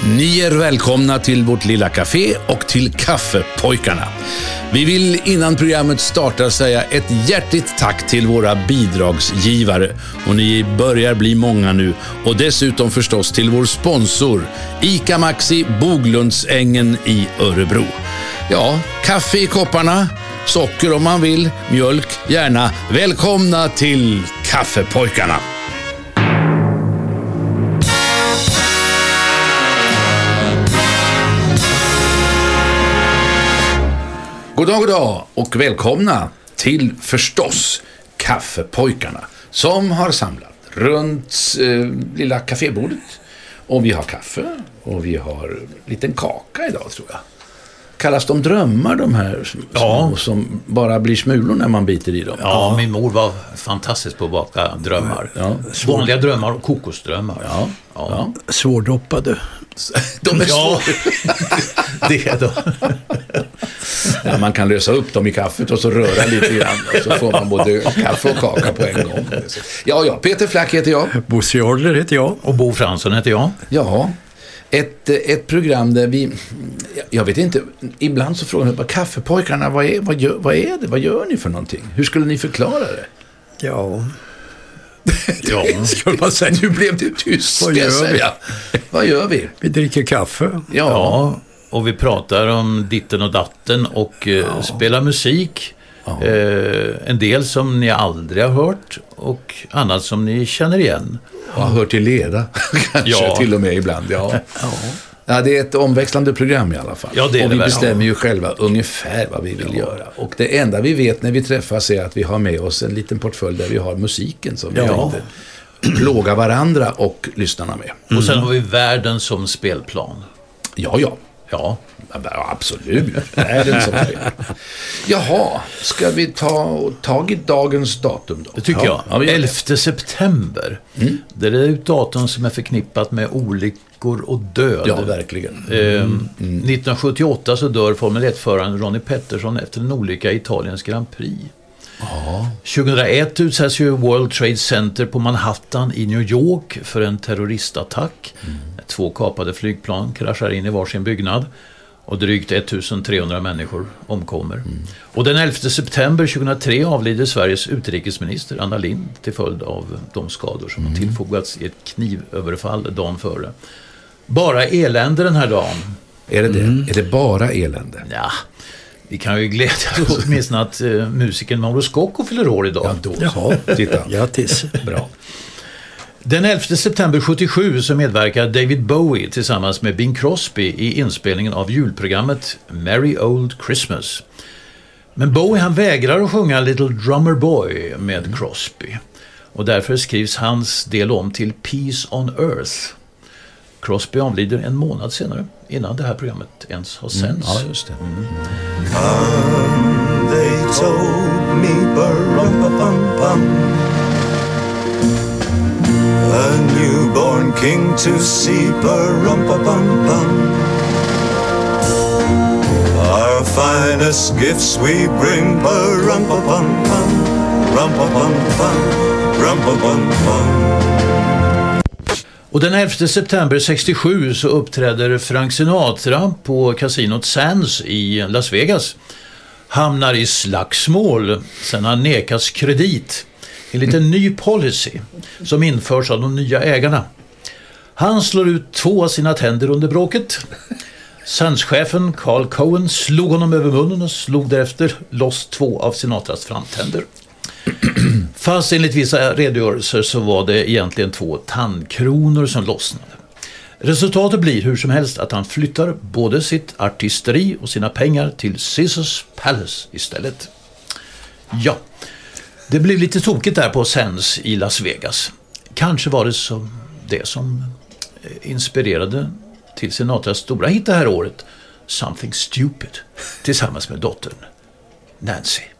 Ni är välkomna till vårt lilla café och till Kaffepojkarna. Vi vill innan programmet startar säga ett hjärtligt tack till våra bidragsgivare. Och ni börjar bli många nu. Och dessutom förstås till vår sponsor ICA Maxi Boglundsängen i Örebro. Ja, kaffe i kopparna, socker om man vill, mjölk gärna. Välkomna till Kaffepojkarna. God dag och välkomna till förstås Kaffepojkarna som har samlat runt lilla kafébordet. Och vi har kaffe och vi har en liten kaka idag tror jag. Kallas de drömmar de här som bara blir smulor när man biter i dem? Ja, min mor var fantastisk på att baka drömmar. Ja. Vanliga drömmar och kokosdrömmar. Ja. Svårdoppade. De är svåra. Det är då. Ja, man kan lösa upp dem i kaffet och så röra lite grann och så får man både kaffe och kaka på en gång. Ja, Peter Flack heter jag. Bosse Jordler heter jag. Och Bo Fransson heter jag. Ja, ett program där vi, jag vet inte, ibland så frågar man bara, Kaffepojkarna, vad är det? Vad gör ni för någonting? Hur skulle ni förklara det? Ja. Skulle man säga, nu blev det tyst. Vad gör vi? Vi dricker kaffe. Ja, och vi pratar om ditten och datten och spelar musik. En del som ni aldrig har hört och annat som ni känner igen. Och har hört till leda, kanske till och med ibland. Ja, det är ett omväxlande program i alla fall. Ja, det är och vi bestämmer ju själva ungefär vad vi vill göra. Och det enda vi vet när vi träffas är att vi har med oss en liten portfölj där vi har musiken som vi tänkte plåga varandra och lyssnarna med. Och sen har vi världen som spelplan. Ja, absolut. Världen som spelplan. Jaha, ska vi ta tag i dagens datum då? Det tycker jag. 11 september. Det är ett datum som är förknippat med olyckor och död. Ja, verkligen. 1978 så dör Formel 1-föraren Ronnie Peterson efter en olycka i Italiens Grand Prix. 2001 utsätts ju World Trade Center på Manhattan i New York för en terroristattack. 2 kapade flygplan kraschar in i varsin byggnad och drygt 1300 människor omkommer. Och den 11 september 2003 avlider Sveriges utrikesminister Anna Lindh till följd av de skador som har tillfogats i ett knivöverfall dagen före. Bara elände den här dagen. Är det det? Är det bara elände? Ja. Vi kan ju glädjas åt åtminstone att musikern Mauro Scocco fyller år idag. Ja, då. Jaha, titta. Grattis. Bra. Den 11 september 77 så medverkar David Bowie tillsammans med Bing Crosby i inspelningen av julprogrammet Merry Old Christmas. Men Bowie han vägrar att sjunga Little Drummer Boy med Crosby. Och därför skrivs hans del om till Peace on Earth. Crosby avlider en månad senare innan det här programmet ens har sänds. Ja, just det. They told me ba-rum-pa-pum-pum, a newborn king to see, ba-rum-pa-pum-pum. Our finest gifts we bring, ba-rum-pa-pum-pum, rum-pa-pum-pum, rum-pa-pum-pum. Och den 11 september 67 så uppträder Frank Sinatra på kasinot Sands i Las Vegas. Hamnar i slagsmål sen han nekas kredit enligt en ny policy som införs av de nya ägarna. Han slår ut 2 av sina tänder under bråket. Sandschefen Carl Cohen slog honom över munnen och slog därefter loss 2 av Sinatras framtänder. Fast enligt vissa redogörelser så var det egentligen 2 tandkronor som lossnade. Resultatet blir hur som helst att han flyttar både sitt artisteri och sina pengar till Caesars Palace istället. Ja, det blev lite tokigt där på Sands i Las Vegas. Kanske var det som inspirerade till Sinatras stora hit det här året, Something Stupid, tillsammans med dottern Nancy.